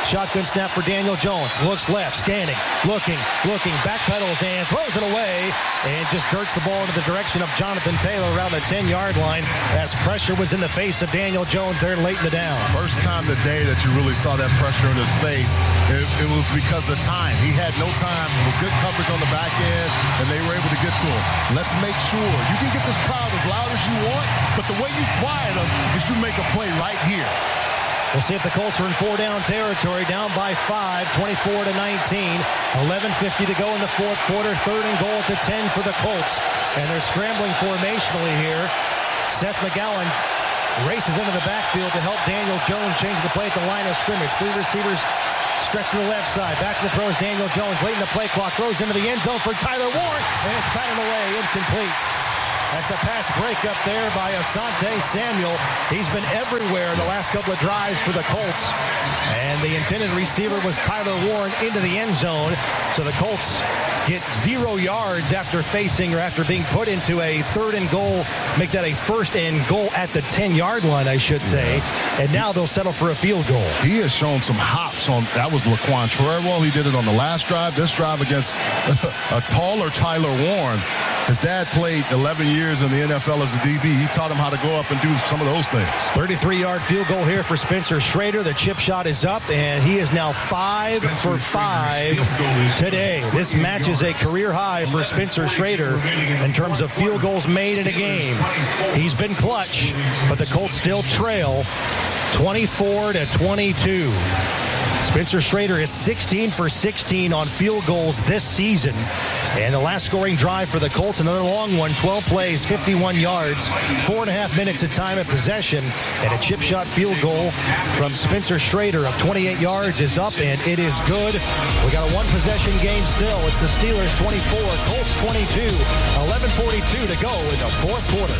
Shotgun snap for Daniel Jones. Looks left, scanning, looking, backpedals and throws it away and just dirts the ball into the direction of Jonathan Taylor around the 10-yard line as pressure was in the face of Daniel Jones there late in the down. First time today that you really saw that pressure in his face, it was because of time. He had no time. It was good coverage on the back end, and they were able to get to him. Let's make sure. You can get this crowd as loud as you want, but the way you quiet them is you make a play right here. We'll see if the Colts are in 4-down territory, down by 5, 24-19. 11:50 to go in the fourth quarter. 3rd and goal at the 10 for the Colts. And they're scrambling formationally here. Seth McGowan races into the backfield to help Daniel Jones change the play at the line of scrimmage. 3 receivers stretch to the left side. Back to the throws Daniel Jones. Late in the play clock. Throws into the end zone for Tyler Warren. And it's batted away. Incomplete. That's a pass breakup there by Asante Samuel. He's been everywhere the last couple of drives for the Colts. And the intended receiver was Tyler Warren into the end zone. So the Colts get 0 yards after being put into a 3rd and goal. Make that a 1st and goal at the 10-yard line, I should say. And now they'll settle for a field goal. He has shown some hops on, that was Laquan Treadwell. He did it on the last drive. This drive against a taller Tyler Warren. His dad played 11 years in the NFL as a DB. He taught him how to go up and do some of those things. 33-yard field goal here for Spencer Schrader. The chip shot is up, and he is now 5 for 5 today. This matches a career high for Spencer Schrader in terms of field goals made in a game. He's been clutch, but the Colts still trail 24-22. Spencer Schrader is 16 for 16 on field goals this season. And the last scoring drive for the Colts, another long one, 12 plays, 51 yards, 4.5 minutes of time at possession. And a chip shot field goal from Spencer Schrader of 28 yards is up, and it is good. We got a one-possession game still. It's the Steelers 24, Colts 22, 11:42 to go in the fourth quarter.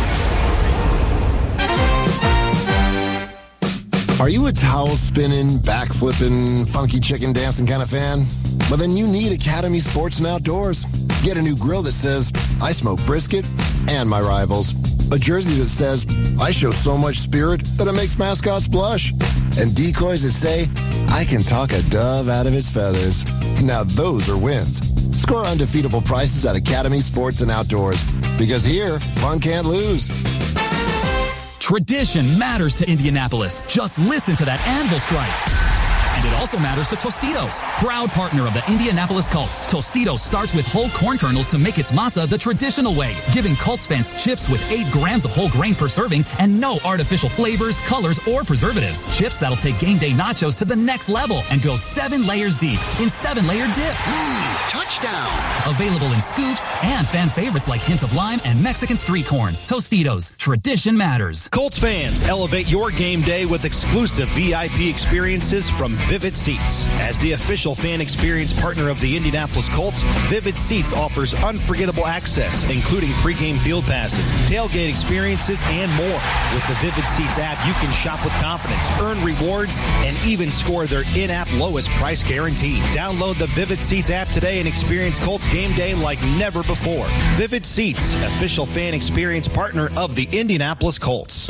Are you a towel spinning, back flipping, funky chicken dancing kind of fan? Well, then you need Academy Sports and Outdoors. Get a new grill that says, I smoke brisket and my rivals. A jersey that says, I show so much spirit that it makes mascots blush. And decoys that say, I can talk a dove out of its feathers. Now those are wins. Score undefeatable prices at Academy Sports and Outdoors. Because here, fun can't lose. Tradition matters to Indianapolis. Just listen to that anvil strike. And it also matters to Tostitos, proud partner of the Indianapolis Colts. Tostitos starts with whole corn kernels to make its masa the traditional way, giving Colts fans chips with 8 grams of whole grains per serving and no artificial flavors, colors, or preservatives. Chips that'll take game day nachos to the next level and go 7 layers deep in 7-layer dip. Touchdown! Available in scoops and fan favorites like hints of lime and Mexican street corn. Tostitos, tradition matters. Colts fans, elevate your game day with exclusive VIP experiences from Vivid Seats. As the official fan experience partner of the Indianapolis Colts, Vivid Seats offers unforgettable access, including pregame field passes, tailgate experiences, and more. With the Vivid Seats app, you can shop with confidence, earn rewards, and even score their in-app lowest price guarantee. Download the Vivid Seats app today and experience Colts game day like never before. Vivid Seats, official fan experience partner of the Indianapolis Colts.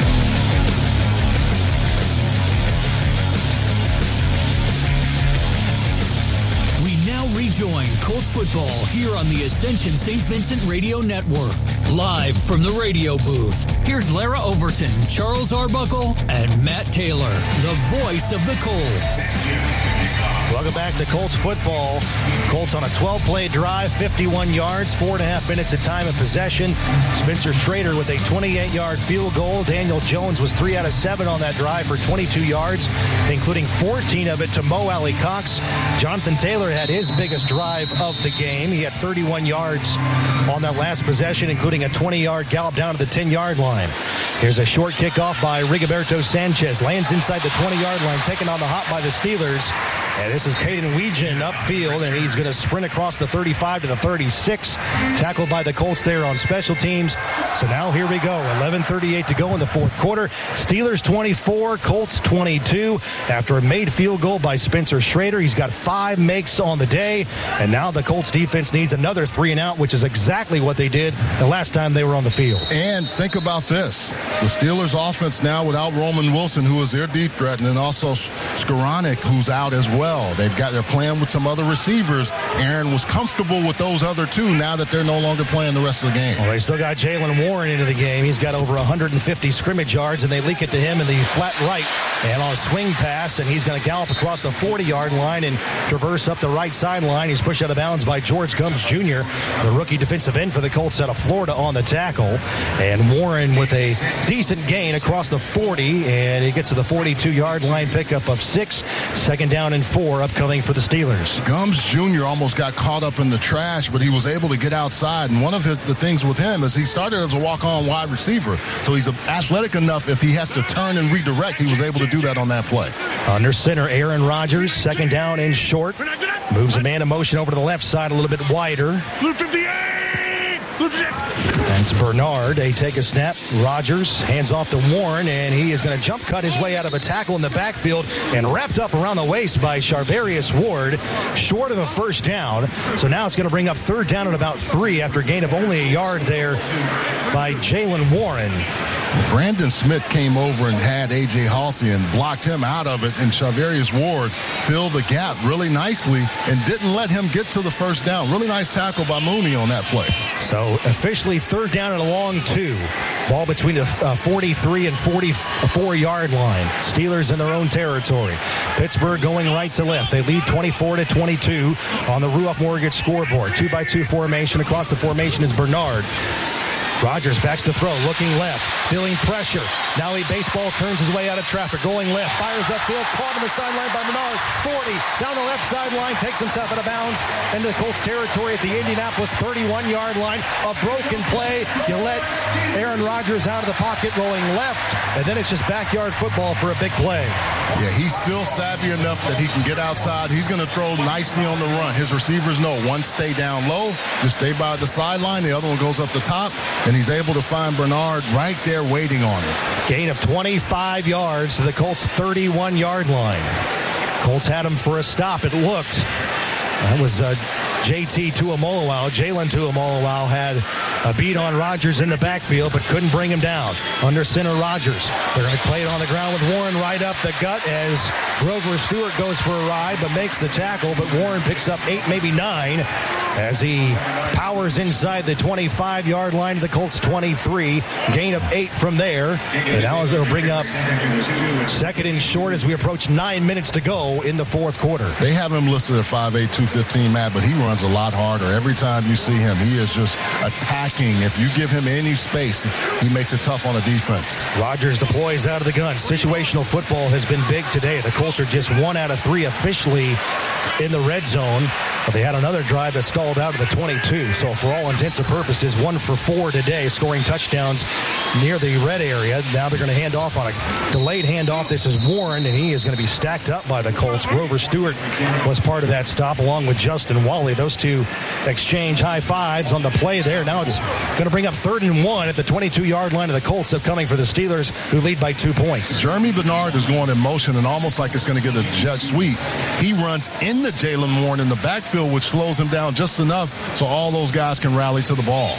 Rejoin Colts football here on the Ascension St. Vincent Radio Network. Live from the radio booth, here's Lara Overton, Charles Arbuckle, and Matt Taylor, the voice of the Colts. Welcome back to Colts football. Colts on a 12-play drive, 51 yards, 4.5 minutes of time of possession. Spencer Schrader with a 28-yard field goal. Daniel Jones was 3 out of 7 on that drive for 22 yards, including 14 of it to Mo Alley-Cox. Jonathan Taylor had his biggest drive of the game. He had 31 yards on that last possession, including a 20-yard gallop down to the 10-yard line. Here's a short kickoff by Rigoberto Sanchez. Lands inside the 20-yard line, taken on the hop by the Steelers. And this is Caden Weegan upfield, and he's going to sprint across the 35 to the 36. Tackled by the Colts there on special teams. So now here we go. 11:38 to go in the fourth quarter. Steelers 24, Colts 22. After a made field goal by Spencer Schrader, he's got 5 makes on the day. And now the Colts defense needs another 3 and out, which is exactly what they did the last time they were on the field. And think about this. The Steelers offense now without Roman Wilson, who is their deep threat, and then also Skoranek, who's out as well. They're playing with some other receivers. Aaron was comfortable with those other 2 now that they're no longer playing the rest of the game. Well, they still got Jaylen Warren into the game. He's got over 150 scrimmage yards, and they leak it to him in the flat right and on a swing pass, and he's going to gallop across the 40-yard line and traverse up the right sideline. He's pushed out of bounds by George Gumbs Jr., the rookie defensive end for the Colts out of Florida on the tackle. And Warren with a decent gain across the 40, and he gets to the 42-yard line, pickup of 6. Second down and 4 upcoming for the Steelers. Gumbs Jr. almost got caught up in the trash, but he was able to get outside. And one of the things with him is he started as a walk-on wide receiver. So he's athletic enough if he has to turn and redirect, he was able to do that on that play. Under center, Aaron Rodgers, second down and short. Moves a man in motion over to the left side a little bit wider. That's Bernard. They take a snap. Rodgers hands off to Warren, and he is going to jump cut his way out of a tackle in the backfield and wrapped up around the waist by Charvarius Ward, short of a first down. So now it's going to bring up third down at about 3 after a gain of only a yard there by Jaylen Warren. Brandon Smith came over and had A.J. Halsey and blocked him out of it, and Charvarius Ward filled the gap really nicely and didn't let him get to the first down. Really nice tackle by Mooney on that play. So officially third down and a long 2. Ball between the 43 and 44-yard line. Steelers in their own territory. Pittsburgh going right to left. They lead 24-22 on the Ruoff Mortgage scoreboard. 2-by-2 formation. Across the formation is Bernard. Rodgers backs the throw, looking left, feeling pressure. Now he baseball turns his way out of traffic, going left, fires upfield, caught on the sideline by Bernard. 40, down the left sideline, takes himself out of bounds into the Colts territory at the Indianapolis 31-yard line. A broken play. You let Aaron Rodgers out of the pocket, rolling left, and then it's just backyard football for a big play. Yeah, he's still savvy enough that he can get outside. He's going to throw nicely on the run. His receivers know one stay down low, just stay by the sideline. The other one goes up the top, and he's able to find Bernard right there waiting on him. Gain of 25 yards to the Colts' 31-yard line. Colts had him for a stop. It looked. That was JT Tuimoloau. Jalen Tuimoloau had a beat on Rodgers in the backfield, but couldn't bring him down. Under center, Rodgers. They're going to play it on the ground with Warren right up the gut as Grover Stewart goes for a ride, but makes the tackle. But Warren picks up 8, maybe 9, as he powers inside the 25-yard line to the Colts 23. Gain of 8 from there. And now it'll bring up second and short as we approach 9 minutes to go in the fourth quarter. They have him listed at 5'8", 215, Matt, but he runs a lot harder. Every time you see him, he is just attacking. If you give him any space, he makes it tough on the defense. Rodgers deploys out of the gun. Situational football has been big today. The Colts are just 1 out of 3 officially in the red zone. But they had another drive that stalled out of the 22. So for all intents and purposes, 1 for 4 today, scoring touchdowns near the red area. Now they're going to hand off on a delayed handoff. This is Warren, and he is going to be stacked up by the Colts. Grover Stewart was part of that stop along with Justin Wally. Those two exchange high fives on the play there. Now it's going to bring up 3rd and 1 at the 22-yard line of the Colts, upcoming for the Steelers, who lead by 2 points. Jeremy Bernard is going in motion and almost like it's going to get a jet sweep. He runs into Jaylen Warren in the backfield, which slows him down just enough so all those guys can rally to the ball.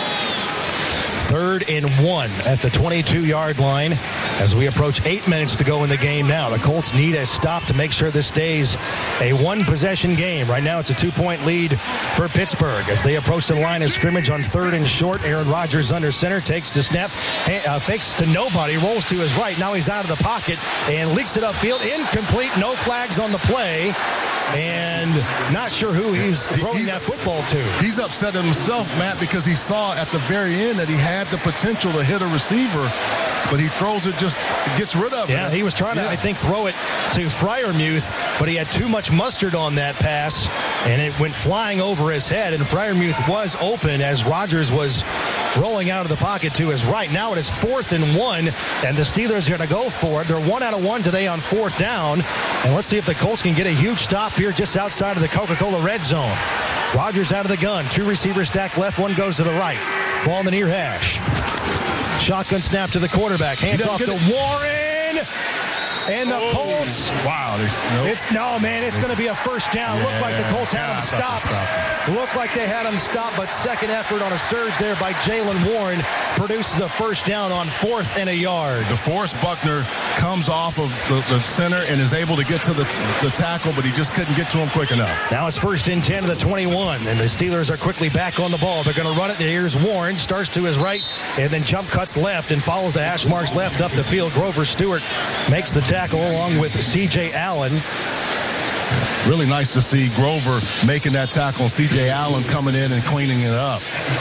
3rd and 1 at the 22-yard line as we approach 8 minutes to go in the game now. The Colts need a stop to make sure this stays a 1-possession game. Right now it's a 2-point lead for Pittsburgh as they approach the line of scrimmage on 3rd and short. Aaron Rodgers under center, takes the snap, fakes to nobody, rolls to his right. Now he's out of the pocket and leaks it upfield. Incomplete, no flags on the play. And not sure who he's throwing that football to. He's upset at himself, Matt, because he saw at the very end that he had the potential to hit a receiver, but he throws it, just gets rid of it. Yeah, he was trying to, I think, throw it to Freiermuth, but he had too much mustard on that pass, and it went flying over his head, and Freiermuth was open as Rodgers was rolling out of the pocket to his right. Now it is 4th and 1, and the Steelers are going to go for it. They're 1 out of 1 today on 4th down, and let's see if the Colts can get a huge stop here just outside of the Coca-Cola red zone. Rodgers out of the gun. 2 receivers stacked left, 1 goes to the right. Ball in the near hash. Shotgun snap to the quarterback. Hands off to Warren. And the Colts. Wow. It's going to be a first down. Looked like the Colts had him stopped. Looked like they had him stopped, but second effort on a surge there by Jaylen Warren produces a first down on 4th and a yard. DeForest Buckner comes off of the center and is able to get to the tackle, but he just couldn't get to him quick enough. Now it's 1st and 10 to the 21, and the Steelers are quickly back on the ball. They're going to run it. Here's Warren. Starts to his right and then jump cuts left and follows the hash marks left up the field. Grover Stewart makes the tackle along with C.J. Allen. Really nice to see Grover making that tackle. C.J. Allen coming in and cleaning it up.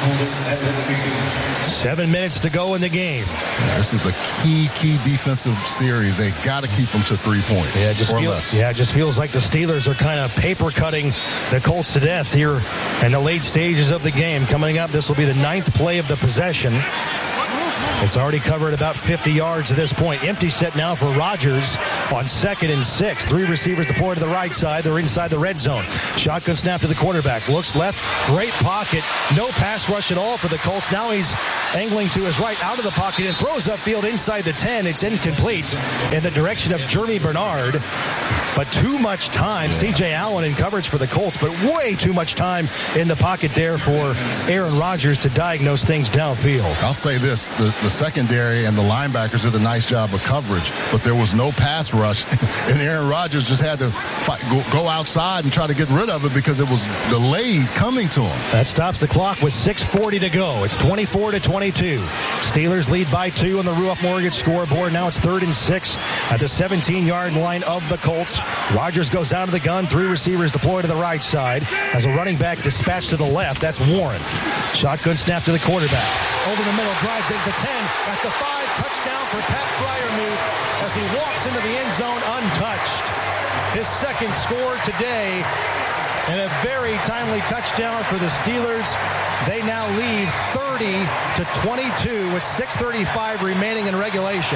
7 minutes to go in the game. This is a key defensive series. They got to keep them to 3 points it just feels like the Steelers are kind of paper cutting the Colts to death here in the late stages of the game. Coming up, this will be the 9th play of the possession. It's already covered about 50 yards at this point. Empty set now for Rodgers on 2nd and 6. 3 receivers deployed to the right side. They're inside the red zone. Shotgun snap to the quarterback. Looks left. Great pocket. No pass rush at all for the Colts. Now he's angling to his right out of the pocket and throws upfield inside the 10. It's incomplete in the direction of Jeremy Bernard. But too much time. C.J. Allen in coverage for the Colts, but way too much time in the pocket there for Aaron Rodgers to diagnose things downfield. I'll say this. The secondary and the linebackers did a nice job of coverage, but there was no pass rush, and Aaron Rodgers just had to go outside and try to get rid of it because it was delayed coming to him. That stops the clock with 6:40 to go. It's 24-22. Steelers lead by 2 on the Ruoff Mortgage scoreboard. Now it's 3rd and 6 at the 17-yard line of the Colts. Rodgers goes out of the gun. 3 receivers deployed to the right side. As a running back dispatched to the left, that's Warren. Shotgun snap to the quarterback. Over the middle, drives into the 10. At the 5, touchdown for Pat Freiermuth as he walks into the end zone untouched. His second score today, and a very timely touchdown for the Steelers. They now lead 30-22 with 6:35 remaining in regulation.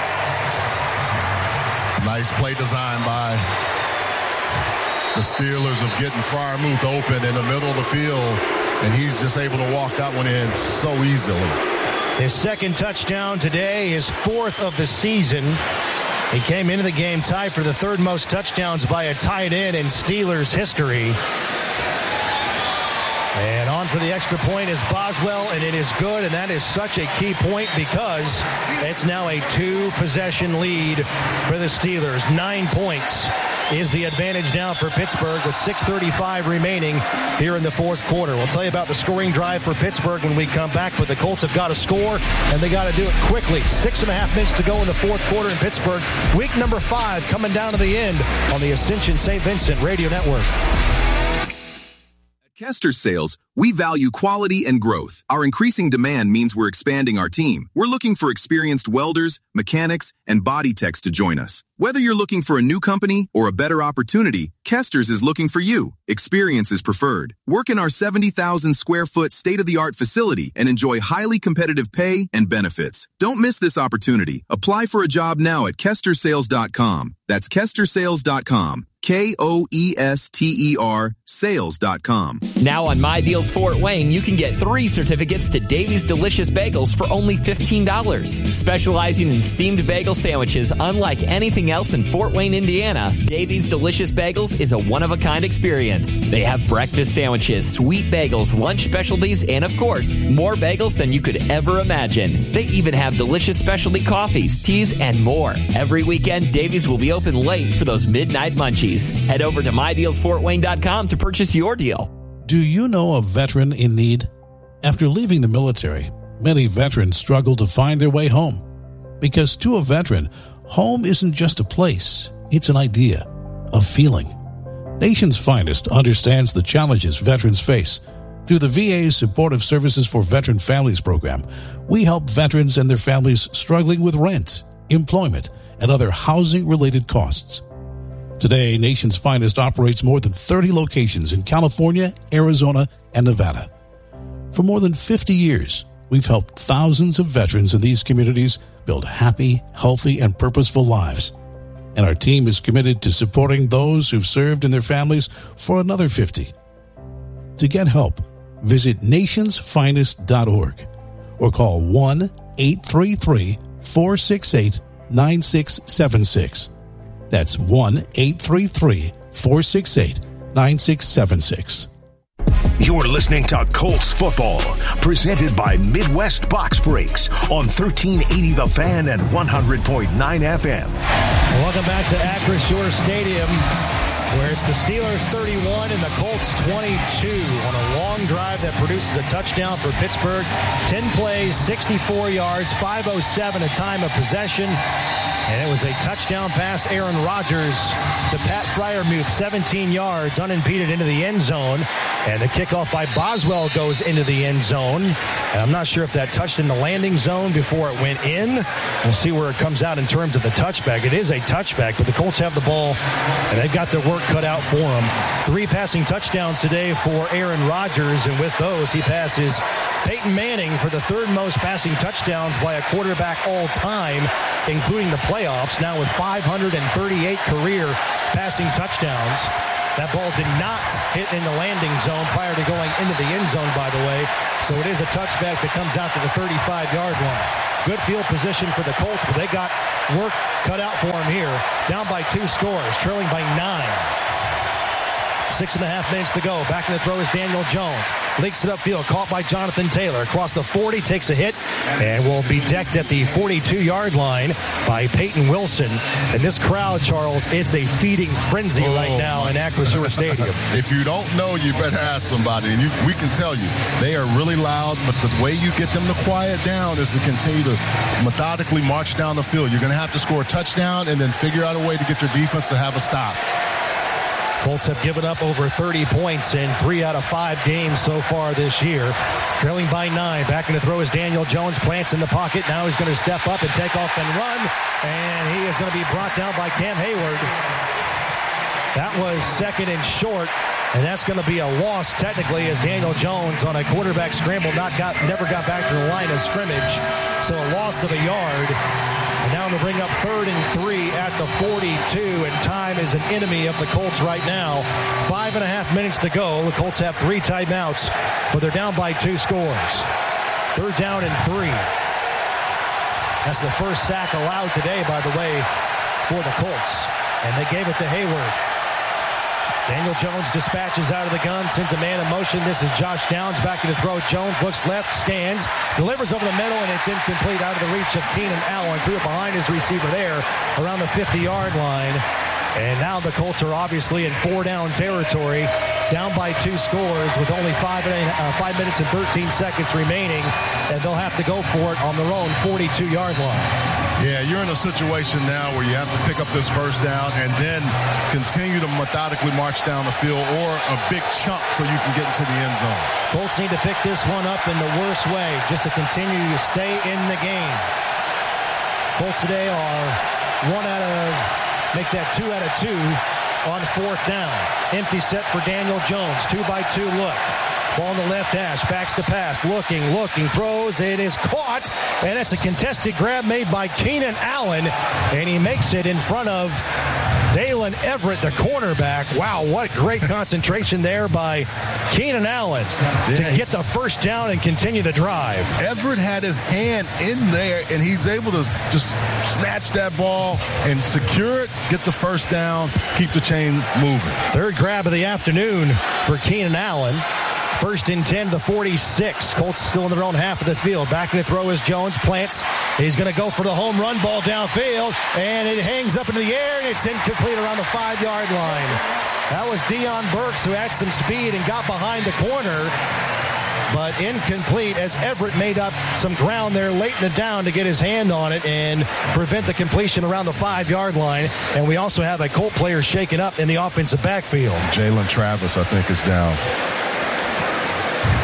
Nice play design by the Steelers of getting Freiermuth open in the middle of the field, and he's just able to walk that one in so easily. His second touchdown today, his 4th of the season. He came into the game tied for the 3rd most touchdowns by a tight end in Steelers history. And on for the extra point is Boswell, and it is good, and that is such a key point because it's now a 2-possession lead for the Steelers. 9 points is the advantage now for Pittsburgh with 6:35 remaining here in the 4th quarter. We'll tell you about the scoring drive for Pittsburgh when we come back, but the Colts have got to score, and they got to do it quickly. 6.5 minutes to go in the 4th quarter in Pittsburgh. Week number 5 coming down to the end on the Ascension St. Vincent Radio Network. Kester Sales, we value quality and growth. Our increasing demand means we're expanding our team. We're looking for experienced welders, mechanics, and body techs to join us. Whether you're looking for a new company or a better opportunity, Kester's is looking for you. Experience is preferred. Work in our 70,000 square foot state-of-the-art facility and enjoy highly competitive pay and benefits. Don't miss this opportunity. Apply for a job now at KesterSales.com. That's KesterSales.com. KOESTER sales.com. Now on My Deals Fort Wayne, you can get 3 certificates to Davy's Delicious Bagels for only $15. Specializing in steamed bagel sandwiches unlike anything else in Fort Wayne, Indiana, Davy's Delicious Bagels is a one-of-a-kind experience. They have breakfast sandwiches, sweet bagels, lunch specialties, and of course, more bagels than you could ever imagine. They even have delicious specialty coffees, teas, and more. Every weekend, Davy's will be open late for those midnight munchies. Head over to MyDealsFortWayne.com to purchase your deal. Do you know a veteran in need? After leaving the military, many veterans struggle to find their way home. Because to a veteran, home isn't just a place, it's an idea, a feeling. Nation's Finest understands the challenges veterans face Through the VA's Supportive Services for Veteran Families program, we help veterans and their families struggling with rent, employment, and other housing-related costs. Today, Nation's Finest operates more than 30 locations in California, Arizona, and Nevada. For more than 50 years, we've helped thousands of veterans in these communities build happy, healthy, and purposeful lives. And our team is committed to supporting those who've served and their families for another 50. To get help, visit nationsfinest.org or call 1-833-468-9676. That's 1-833-468-9676. You're listening to Colts football, presented by Midwest Box Breaks on 1380 The Fan and 100.9 FM. Welcome back to Acrisure Stadium, where it's the Steelers 31 and the Colts 22 on a long drive that produces a touchdown for Pittsburgh. 10 plays, 64 yards, 5:07 a time of possession. And it was a touchdown pass, Aaron Rodgers to Pat Freiermuth, 17 yards, unimpeded into the end zone. And the kickoff by Boswell goes into the end zone. And I'm not sure if that touched in the landing zone before it went in. We'll see where it comes out in terms of the touchback. It is a touchback, but the Colts have the ball, and they've got their work cut out for them. 3 passing touchdowns today for Aaron Rodgers, and with those, he passes Peyton Manning for the 3rd most passing touchdowns by a quarterback all time, including the playoffs, now with 538 career passing touchdowns. That ball did not hit in the landing zone prior to going into the end zone, by the way. So it is a touchback that comes out to the 35-yard line. Good field position for the Colts, but they got work cut out for them here. Down by 2 scores, trailing by 9. 6.5 minutes to go. Back in the throw is Daniel Jones. Leaks it upfield. Caught by Jonathan Taylor. Across the 40. Takes a hit. And will be decked at the 42-yard line by Peyton Wilson. And this crowd, Charles, it's a feeding frenzy right now in Acrisure Stadium. If you don't know, you better ask somebody. And we can tell you, they are really loud, but the way you get them to quiet down is to continue to methodically march down the field. You're going to have to score a touchdown and then figure out a way to get your defense to have a stop. Colts have given up over 30 points in 3 out of 5 games so far this year. Trailing by 9. Back in the throw is Daniel Jones. Plants in the pocket. Now he's going to step up and take off and run. And he is going to be brought down by Cam Hayward. That was 2nd and short. And that's going to be a loss technically, as Daniel Jones on a quarterback scramble never got back to the line of scrimmage. So a loss of a yard. And now to bring up 3rd and 3 at the 42, and time is an enemy of the Colts right now. 5.5 minutes to go. The Colts have 3 timeouts, but they're down by 2 scores. 3rd down and 3. That's the first sack allowed today, by the way, for the Colts. And they gave it to Hayward. Daniel Jones dispatches out of the gun, sends a man in motion. This is Josh Downs back to the throw. Jones looks left, scans, delivers over the middle, and it's incomplete, out of the reach of Keenan Allen. Threw it behind his receiver there around the 50-yard line. And now the Colts are obviously in 4-down territory, down by 2 scores with only 5 minutes and 13 seconds remaining, and they'll have to go for it on their own 42-yard line. Yeah, you're in a situation now where you have to pick up this first down and then continue to methodically march down the field, or a big chunk so you can get into the end zone. Colts need to pick this one up in the worst way just to continue to stay in the game. Colts today are 2 out of 2 on 4th down. Empty set for Daniel Jones. 2-by-2 look. Ball on the left hash. Backs the pass. Looking. Throws. It is caught. And it's a contested grab made by Keenan Allen. And he makes it in front of Dalen Everett, the cornerback. Wow, what great concentration there by Keenan Allen to get the first down and continue the drive. Everett had his hand in there, and he's able to just snatch that ball and secure it, get the first down, keep the chain moving. 3rd grab of the afternoon for Keenan Allen. 1st and 10 to the 46. Colts still in their own half of the field. Back in the throw is Jones. Plants. He's going to go for the home run, ball downfield, and it hangs up into the air, and it's incomplete around the 5-yard line. That was Deion Burks, who had some speed and got behind the corner, but incomplete as Everett made up some ground there late in the down to get his hand on it and prevent the completion around the 5-yard line. And we also have a Colt player shaken up in the offensive backfield. Jalen Travis, I think, is down.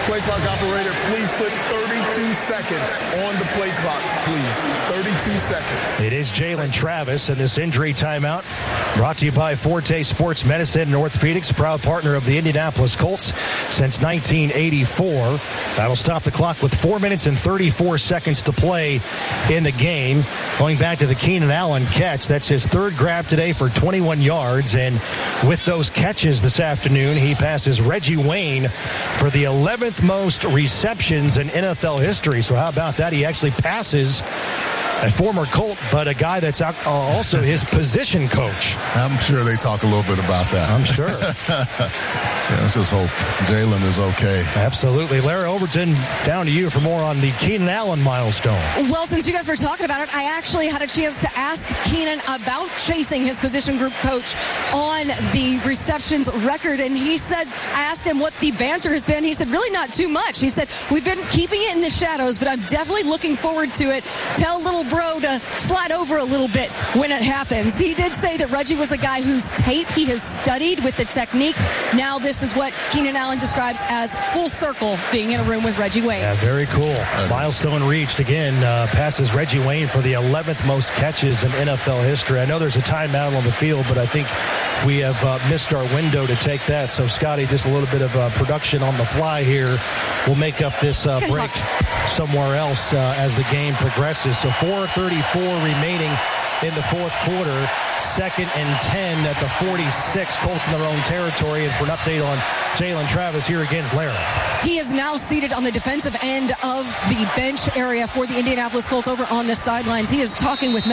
Play clock operator, please put 32 seconds on the play clock, please. 32 seconds. It is Jalen Travis, and this injury timeout brought to you by Forte Sports Medicine and Orthopedics, a proud partner of the Indianapolis Colts since 1984. That'll stop the clock with 4 minutes and 34 seconds to play in the game. Going back to the Keenan Allen catch, that's his third grab today for 21 yards, and with those catches this afternoon, he passes Reggie Wayne for the 11th most receptions in NFL history. So how about that? He actually passes a former Colt, but a guy that's also his position coach. I'm sure they talk a little bit about that. I'm sure. Yeah, let's just hope Jalen is okay. Absolutely. Larry Overton, down to you for more on the Keenan Allen milestone. Well, since you guys were talking about it, I actually had a chance to ask Keenan about chasing his position group coach on the receptions record, and he said, I asked him what the banter has been. He said, really not too much. He said, we've been keeping it in the shadows, but I'm definitely looking forward to it. Tell little bro to slide over a little bit when it happens. He did say that Reggie was a guy whose tape he has studied with the technique. Now this is what Keenan Allen describes as full circle, being in a room with Reggie Wayne. Yeah, very cool. Milestone reached again, passes Reggie Wayne for the 11th most catches in NFL history. I know there's a timeout on the field, but I think we have missed our window to take that. So, Scotty, just a little bit of production on the fly here. We'll make up this break somewhere else as the game progresses. So 4:34 remaining in the fourth quarter. 2nd and 10 at the 46. Colts in their own territory. And for an update on Jalen Travis, here against Larry. He is now seated on the defensive end of the bench area for the Indianapolis Colts over on the sidelines. He is talking with